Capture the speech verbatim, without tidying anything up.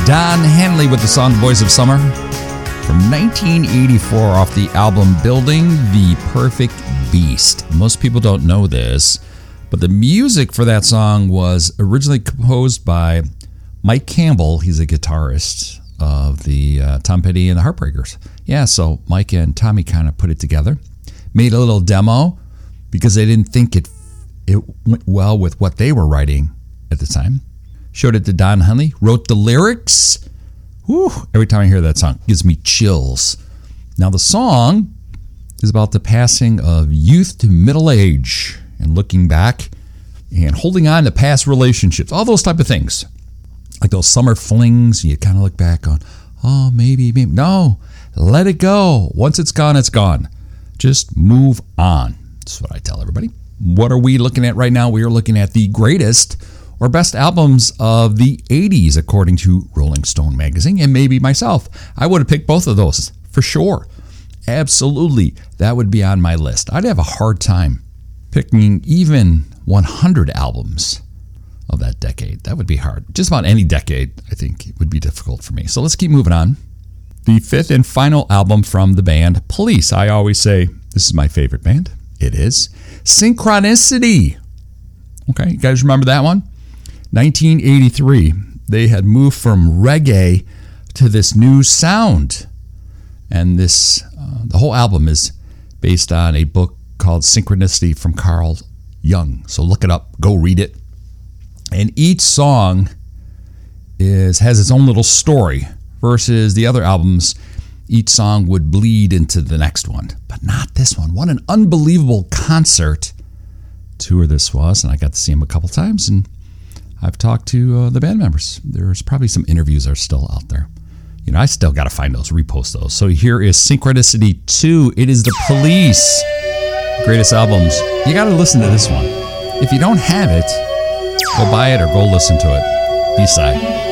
Don Henley with the song Voice of Summer from nineteen eighty-four off the album Building the Perfect Beast. Most people don't know this, but the music for that song was originally composed by Mike Campbell. He's a guitarist of the uh, Tom Petty and the Heartbreakers. Yeah, so Mike and Tommy kind of put it together, made a little demo because they didn't think it it went well with what they were writing at the time. Showed it to Don Henley, wrote the lyrics. Whew, every time I hear that song, it gives me chills. Now the song is about the passing of youth to middle age and looking back and holding on to past relationships, all those type of things. Like those summer flings, you kind of look back on, oh, maybe, maybe. No, let it go. Once it's gone, it's gone. Just move on. That's what I tell everybody. What are we looking at right now? We are looking at the greatest or best albums of the eighties, according to Rolling Stone magazine, and maybe myself. I would have picked both of those, for sure. Absolutely, that would be on my list. I'd have a hard time picking even one hundred albums of that decade. That would be hard. Just about any decade, I think, it would be difficult for me. So let's keep moving on. The fifth and final album from the band Police. I always say, this is my favorite band. It is. Synchronicity. Okay, you guys remember that one? nineteen eighty-three, they had moved from reggae to this new sound. And this, uh, the whole album is based on a book called Synchronicity from Carl Jung. So look it up, go read it. And each song is has its own little story versus the other albums. Each song would bleed into the next one, but not this one. What an unbelievable concert tour this was. And I got to see him a couple times, and I've talked to uh, the band members. There's probably some interviews that are still out there. You know, I still got to find those, repost those. So here is Synchronicity two. It is the Police. Greatest albums. You got to listen to this one. If you don't have it, go buy it or go listen to it. B-side.